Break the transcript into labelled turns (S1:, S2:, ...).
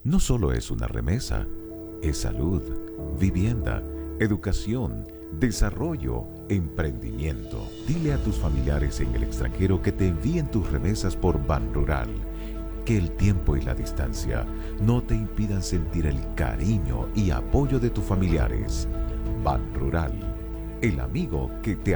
S1: no solo es una remesa, es salud, vivienda, educación, desarrollo, emprendimiento. Dile a tus familiares en el extranjero que te envíen tus remesas por Banrural. Que el tiempo y la distancia no te impidan sentir el cariño y apoyo de tus familiares. Banrural, el amigo que te